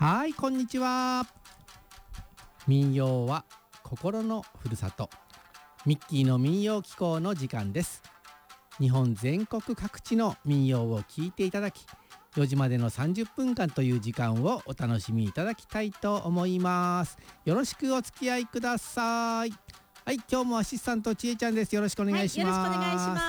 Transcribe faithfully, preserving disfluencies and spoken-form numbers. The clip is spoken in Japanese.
はい、こんにちは。民謡は心のふるさと。ミッキーの民謡紀行の時間です。日本全国各地の民謡を聞いていただき、よじまでのさんじゅっぷんかんという時間をお楽しみいただきたいと思います。よろしくお付き合いください。はい、今日もアシスタントちえちゃんです。よろしくお願いします。 はい、よろしくお願いします。